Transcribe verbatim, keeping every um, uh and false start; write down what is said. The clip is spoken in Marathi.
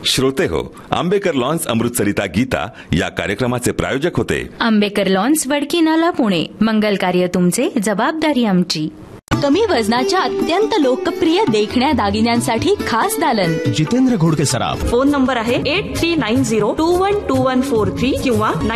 श्रोते हो, आंबेकर लॉन्स अमृतसरिता गीता या कार्यक्रमाचे प्रायोजक होते आंबेकर लॉन्स वडकी नाला पुणे. मंगल कार्य तुमचे, जबाबदारी आमची. कमी वजनाच्या अत्यंत लोकप्रिय देखण्या दागिन्यांसाठी खास दालन जितेंद्र घोडके सराफ. फोन नंबर आहे eight three nine zero to one two one four three किंवा